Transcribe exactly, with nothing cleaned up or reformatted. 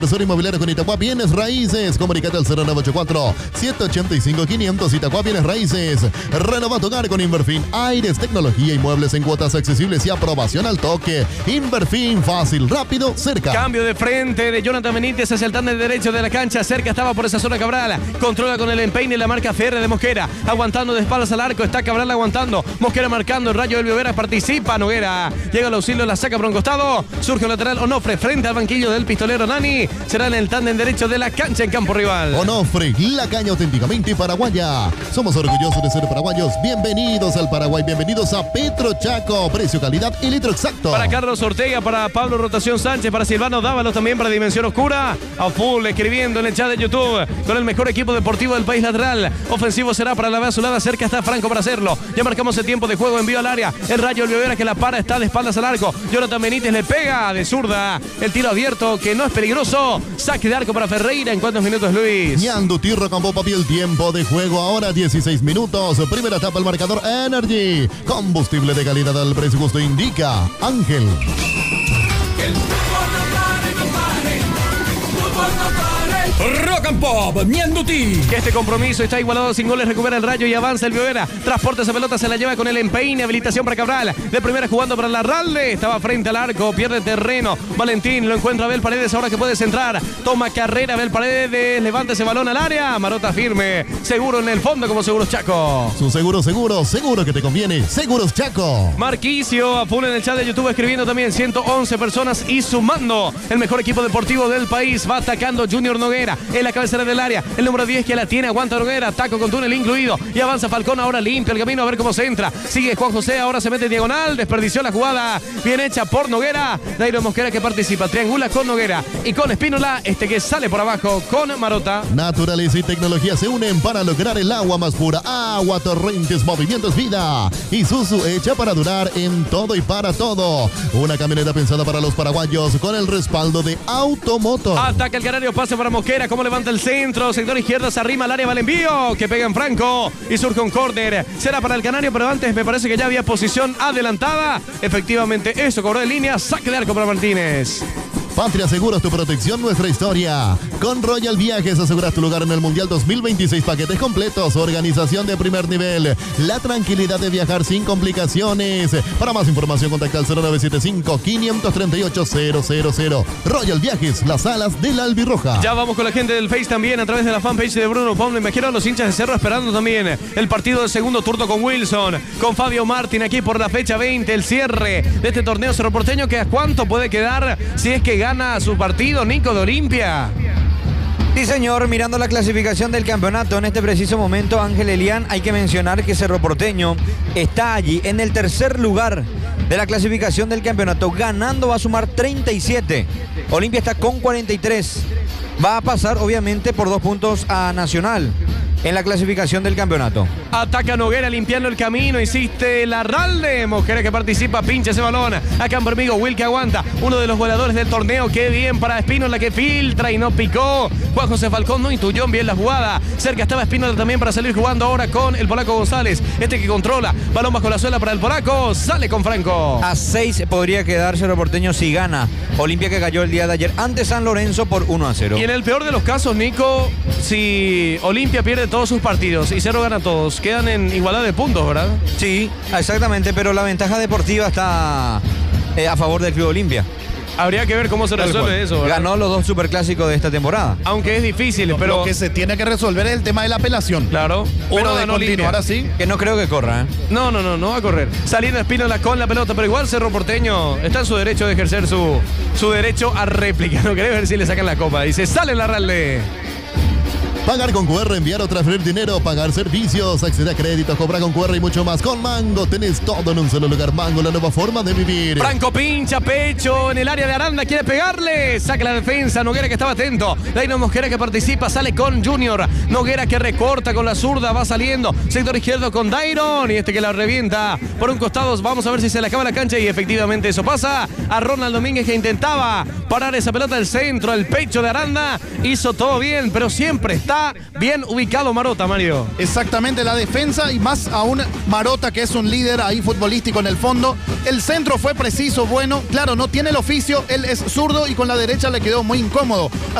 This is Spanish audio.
Asesor inmobiliario con Itagua Bienes Raíces. Comunicate al cero nueve ocho cuatro, siete ocho cinco, quinientos. Itagua Bienes Raíces. Renova tu hogar con Inverfin. Aires, tecnología y muebles en cuotas accesibles y aprobación al toque. Inverfin, fácil, rápido, cerca. Cambio de frente de Jonathan Benítez hacia el tándem derecho de la cancha. Cerca estaba por esa zona Cabral. Controla con el empeine la marca F R de Mosquera. Aguantando de espaldas al arco. Está Cabral aguantando. Mosquera marcando. El Rayo del Biovera participa. Noguera llega al auxilio. La saca por un costado. Surge un lateral. Onofre frente al banquillo del pistolero Nani. Será en el tándem derecho de la cancha en campo rival. Onofre, la caña auténticamente paraguaya. Somos orgullosos de ser paraguayos. Bienvenidos al Paraguay, bienvenidos a Petro Chaco. Precio, calidad y litro exacto. Para Carlos Ortega, para Pablo Rotación Sánchez, para Silvano Dávalos también, para Dimensión Oscura. A full, escribiendo en el chat de YouTube. Con el mejor equipo deportivo del país lateral. Ofensivo será para la B azulada. Cerca está Franco para hacerlo. Ya marcamos el tiempo de juego. Envío al área. El Rayo del Biovera que la para, está de espaldas al arco. Jonathan Benítez le pega de zurda. El tiro abierto que no es peligroso. Saque de arco para Ferreira. ¿En cuántos minutos, Luis? Ñandu Tirro con Papi, el tiempo de juego ahora dieciséis minutos. Primera etapa el marcador Energy. Combustible de calidad al precio justo indica Ángel. Que el fútbol no pare, no pare. Fútbol no pare. Rock and Pop, Ñanduti. Que este compromiso está igualado sin goles, recupera el Rayo y avanza el Biovera. Transporta esa pelota, se la lleva con el empeine, habilitación para Cabral. De primera jugando para la Ralde, estaba frente al arco, pierde terreno. Valentín lo encuentra Abel Paredes, ahora que puede centrar. Toma carrera Abel Paredes, levanta ese balón al área. Marota firme, seguro en el fondo como Seguros Chaco. Su seguro, seguro, seguro que te conviene. Seguros Chaco. Marquicio, a full en el chat de YouTube escribiendo también ciento once personas y sumando. El mejor equipo deportivo del país va atacando Junior Noguera en la cabecera del área. El número diez que la tiene, aguanta Noguera, taco con túnel incluido y avanza Falcón, ahora limpia el camino a ver cómo se entra. Sigue Juan José, ahora se mete en diagonal, desperdició la jugada, bien hecha por Noguera. Dairo Mosquera que participa, triangula con Noguera y con Espínola, este que sale por abajo con Marota. Naturaleza y tecnología se unen para lograr el agua más pura. Agua Torrentes, movimientos vida. Isuzu hecha para durar en todo y para todo. Una camioneta pensada para los paraguayos con el respaldo de Automotor. Ataca el canario, pase para Mosquera, cómo levanta el centro, sector izquierdo, se arrima al área, va el envío, que pega en Franco y surge un córner. Será para el canario, pero antes me parece que ya había posición adelantada. Efectivamente, eso cobró en línea, saque de arco para Martínez. Patria Seguros, tu protección, nuestra historia. Con Royal Viajes aseguras tu lugar en el Mundial dos mil veintiséis. Paquetes completos, organización de primer nivel. La tranquilidad de viajar sin complicaciones. Para más información, contacta al cero nueve siete cinco, cinco tres ocho, cero cero cero. Royal Viajes, las alas de la albirroja. Ya vamos con la gente del Face también a través de la fanpage de Bruno Pon. Me imagino a los hinchas de Cerro esperando también el partido del segundo turno con Wilson, con Fabio Martín aquí por la fecha veinte. El cierre de este torneo Cerro Porteño, que a cuánto puede quedar si es que gana su partido, Nico, de Olimpia. Sí, señor, mirando la clasificación del campeonato en este preciso momento, Ángel Elián, hay que mencionar que Cerro Porteño está allí en el tercer lugar de la clasificación del campeonato. Ganando va a sumar treinta y siete. Olimpia está con cuarenta y tres. Va a pasar, obviamente, por dos puntos a Nacional en la clasificación del campeonato. Ataca Noguera limpiando el camino, insiste Larralde. Mosquera que participa, pincha ese balón. Acá en Bermigo, Will que aguanta. Uno de los goleadores del torneo. Qué bien para Espínola que filtra y no picó. Juan José Falcón no intuyó bien la jugada. Cerca estaba Espínola también para salir jugando ahora con el polaco González. Este que controla. Balón bajo la suela para el polaco. Sale con Franco. A seis podría quedar Cerro Porteño si gana. Olimpia que cayó el día de ayer ante San Lorenzo por uno a cero. Y en el peor de los casos, Nico, si Olimpia pierde todos sus partidos y Cerro gana todos, quedan en igualdad de puntos, ¿verdad? Sí, exactamente, pero la ventaja deportiva está eh, a favor del Club Olimpia. Habría que ver cómo se resuelve eso, ¿verdad? Ganó los dos superclásicos de esta temporada. Aunque es difícil, pero... Lo que se tiene que resolver es el tema de la apelación. Claro. Pero de continuar así... Que no creo que corra, ¿eh? No, no, no, no va a correr. Saliendo Espínola con la pelota, pero igual Cerro Porteño está en su derecho de ejercer su, su derecho a réplica. No querés ver si le sacan la copa. Dice, sale la Ralde. Pagar con Q R, enviar o transferir dinero, pagar servicios, acceder a créditos, cobrar con Q R y mucho más. Con Mango tenés todo en un solo lugar. Mango, la nueva forma de vivir. Franco pincha, pecho en el área de Aranda, quiere pegarle. Saca la defensa, Noguera que estaba atento. Daino Mosquera que participa, sale con Junior. Noguera que recorta con la zurda, va saliendo. Sector izquierdo con Dairon y este que la revienta por un costado. Vamos a ver si se le acaba la cancha y efectivamente eso pasa. A Ronald Domínguez que intentaba parar esa pelota del centro, el pecho de Aranda. Hizo todo bien, pero siempre está está bien ubicado Marota, Mario. Exactamente, la defensa y más aún Marota, que es un líder ahí futbolístico en el fondo. El centro fue preciso, bueno, claro, no tiene el oficio, él es zurdo y con la derecha le quedó muy incómodo.